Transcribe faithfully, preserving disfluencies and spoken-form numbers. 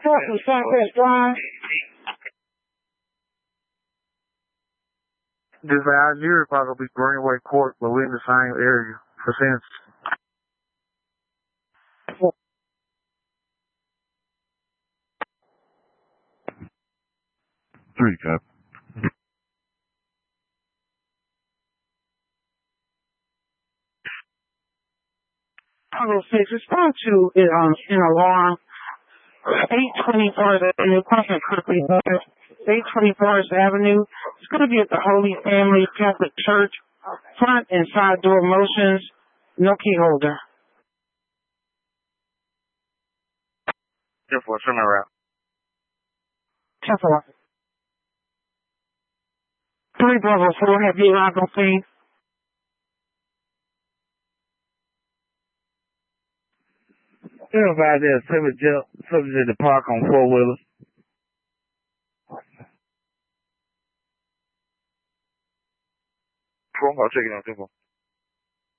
Talking Southwest Drive. Just like Algeria probably Greenway Court, but we're in the same area for since. Three, Cap. Chicago six, respond to it on an alarm. eight twenty Forest Avenue, crossing quickly. eight twenty Forest Avenue. It's going to be at the Holy Family Catholic Church. Front and side door motions. No key holder. ten four, turn around. ten four. three Bravo four, have you arrived on scene? Everybody there, subject to the park on four wheelers. Phone call checking on ten four.